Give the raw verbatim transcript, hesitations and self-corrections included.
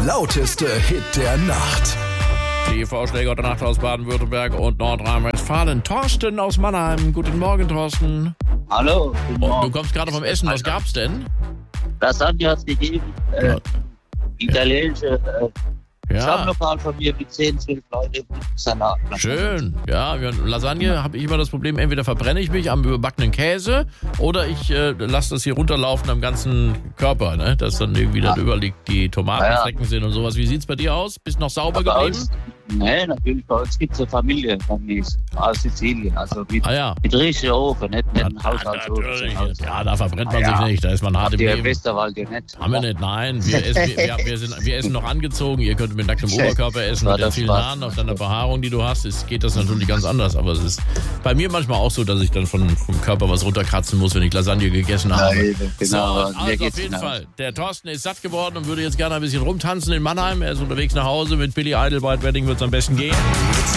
lauteste Hit der Nacht. Die Vorschläge der Nacht aus Baden-Württemberg und Nordrhein-Westfalen. Thorsten aus Mannheim. Guten Morgen, Thorsten. Hallo. Oh, du kommst gerade vom Essen. Was gab's denn? Lasagne hat es gegeben. Äh, Ja. Italienische äh, Ja, Stammlokal von mir mit zehn, zwölf Leuten. Salat. schön. Ja, wir- Lasagne habe ich immer das Problem, entweder verbrenne ich mich am überbackenen Käse oder ich äh, lasse das hier runterlaufen am ganzen Körper, ne? Dass dann irgendwie Ja. darüber liegt, die Tomatenflecken Ja. sind und sowas. Wie sieht's bei dir aus? Bist noch sauber Bei geblieben? uns, nee, natürlich, bei uns gibt es eine Familie von mir aus Sizilien. Also mit, Ah ja. mit richtigen Ofen, nicht, nicht ein Ja, Haushaltsofen. natürlich. sondern Ja, da verbrennt man Ja. sich nicht. Da ist man hart im Der Leben. Westerwald ja nicht. Haben wir nicht, nein. Wir essen, wir, wir, wir, sind, wir essen noch angezogen. Ihr könnt mit nacktem Oberkörper essen. War Mit den das vielen Spaß. Haaren auf deiner Behaarung, die du hast, ist, geht das natürlich ganz anders. Aber es ist bei mir manchmal auch so, dass ich dann von, vom Körper was runterkratzen muss, wenn ich Lasagne gegessen Ja, habe. eben, genau. So, Mir also geht's auf jeden genau. Fall. Der Thorsten ist satt geworden und würde jetzt gerne ein bisschen rumtanzen in Mannheim. Er ist unterwegs nach Hause mit Billy Idol. Bald Wedding wird es am besten gehen.